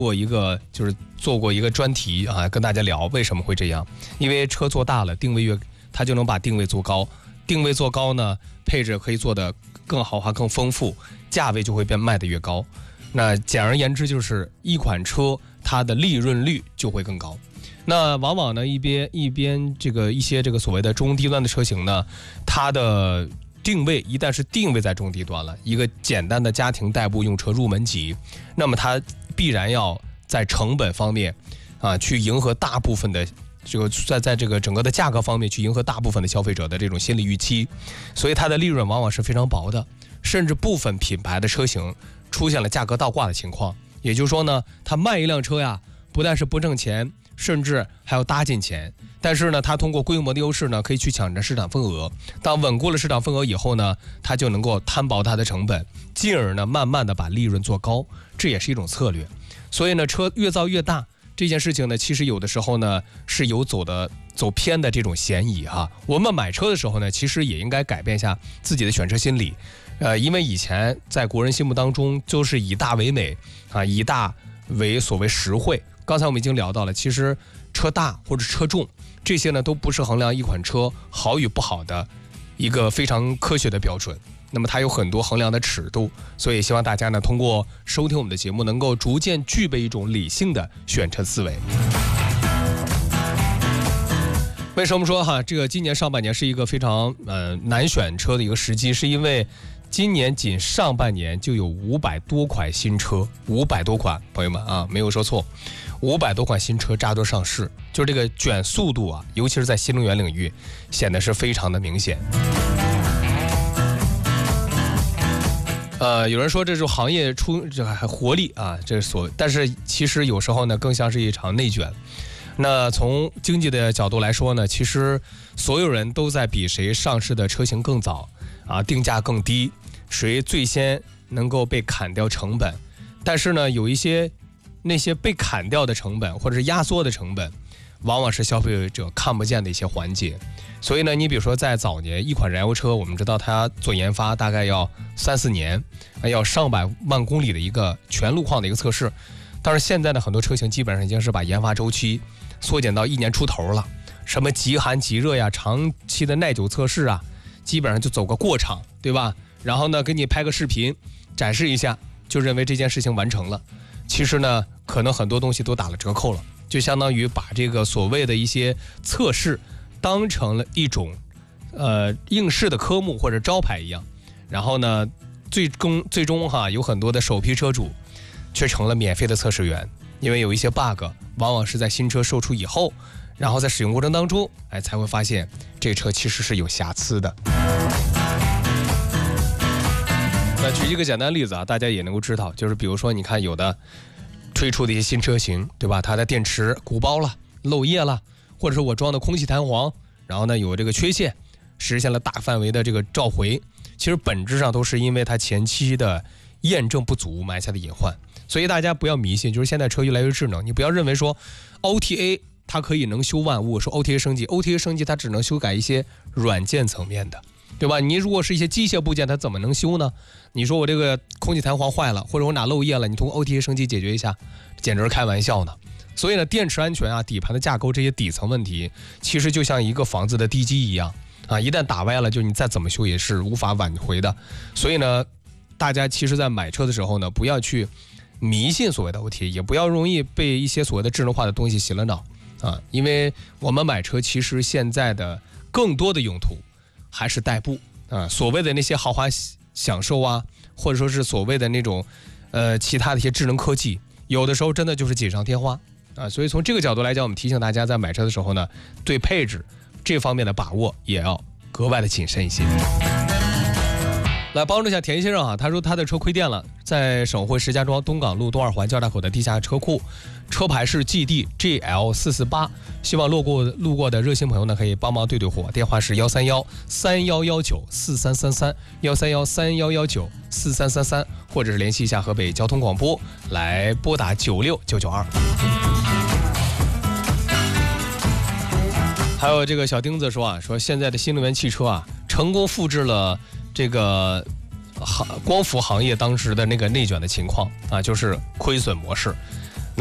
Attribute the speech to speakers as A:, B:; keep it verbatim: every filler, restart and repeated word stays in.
A: 过一个就是做过一个专题啊，跟大家聊为什么会这样。因为车做大了，定位越它就能把定位做高，定位做高呢，配置可以做得更豪华、更丰富，价位就会变卖得越高。那简而言之，就是一款车它的利润率就会更高。那往往呢，一边一边这个一些这个所谓的中低端的车型呢，它的定位一旦是定位在中低端了，一个简单的家庭代步用车入门级，那么它必然要在成本方面啊，去迎合大部分的这个在在这个整个的价格方面去迎合大部分的消费者的这种心理预期，所以它的利润往往是非常薄的，甚至部分品牌的车型出现了价格倒挂的情况。也就是说呢，它卖一辆车呀，不但是不挣钱，甚至还要搭进钱。但是呢，它通过规模的优势呢，可以去抢占市场份额。当稳固了市场份额以后呢，它就能够摊薄它的成本，进而呢，慢慢的把利润做高，这也是一种策略。所以呢，车越造越大这件事情呢，其实有的时候呢是有走的走偏的这种嫌疑哈。我们买车的时候呢，其实也应该改变一下自己的选车心理。呃，因为以前在国人心目当中就是以大为美啊，以大为所谓实惠。刚才我们已经聊到了，其实车大或者车重这些呢，都不是衡量一款车好与不好的一个非常科学的标准。那么它有很多衡量的尺度，所以希望大家呢通过收听我们的节目，能够逐渐具备一种理性的选车思维。为什么说哈，这个今年上半年是一个非常呃难选车的一个时机，是因为今年仅上半年就有五百多款新车，五百多款，朋友们啊，没有说错，五百多款新车扎堆上市，就这个卷速度啊，尤其是在新能源领域，显得是非常的明显。呃，有人说这是行业出这还活力啊，这是所，但是其实有时候呢，更像是一场内卷。那从经济的角度来说呢，其实所有人都在比谁上市的车型更早啊，定价更低，谁最先能够被砍掉成本。但是呢，有一些那些被砍掉的成本或者是压缩的成本，往往是消费者看不见的一些环节。所以呢，你比如说在早年，一款燃油车，我们知道它做研发大概要三四年，要上百万公里的一个全路况的一个测试。但是现在的很多车型基本上已经是把研发周期缩减到一年出头了，什么极寒极热呀，长期的耐久测试啊，基本上就走个过场，对吧？然后呢，给你拍个视频展示一下，就认为这件事情完成了。其实呢，可能很多东西都打了折扣了，就相当于把这个所谓的一些测试当成了一种呃应试的科目或者招牌一样。然后呢，最终最终哈，有很多的首批车主却成了免费的测试员，因为有一些 bug 往往是在新车售出以后，然后在使用过程当中，哎，才会发现这车其实是有瑕疵的。那举一个简单例子啊，大家也能够知道，就是比如说你看有的推出的一些新车型，对吧？它的电池鼓包了、漏液了，或者是我装的空气弹簧，然后呢有这个缺陷，实现了大范围的这个召回，其实本质上都是因为它前期的验证不足埋下的隐患。所以大家不要迷信，就是现在车越来越智能，你不要认为说 O T A 它可以能修万物，说 O T A 升级 O T A 升级它只能修改一些软件层面的，对吧？你如果是一些机械部件，它怎么能修呢？你说我这个空气弹簧坏了，或者我哪漏液了，你通过 O T A 升级解决一下，简直是开玩笑呢。所以呢，电池安全啊、底盘的架构这些底层问题，其实就像一个房子的地基一样啊，一旦打歪了，就你再怎么修也是无法挽回的。所以呢，大家其实在买车的时候呢，不要去迷信所谓的 O T A， 也不要容易被一些所谓的智能化的东西洗了脑啊，因为我们买车其实现在的更多的用途还是代步啊，所谓的那些豪华享受啊，或者说是所谓的那种呃其他的一些智能科技，有的时候真的就是锦上添花啊。所以从这个角度来讲，我们提醒大家在买车的时候呢，对配置这方面的把握也要格外的谨慎一些。来帮助一下田先生啊，他说他的车亏电了，在省会石家庄东港路东二环交大口的地下车库，车牌是 G D G L 四四八，希望路过路过的热心朋友呢可以帮忙对对货，电话是幺三幺三幺幺九四三三三幺三幺三幺幺九四三三三，或者是联系一下河北交通广播来拨打九六九九二。还有这个小钉子说啊，说现在的新能源汽车啊，成功复制了这个行光伏行业当时的那个内卷的情况啊，就是亏损模式。